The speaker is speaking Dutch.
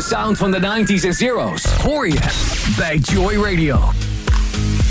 sound van de 90s en zeros hoor je bij Joy Radio.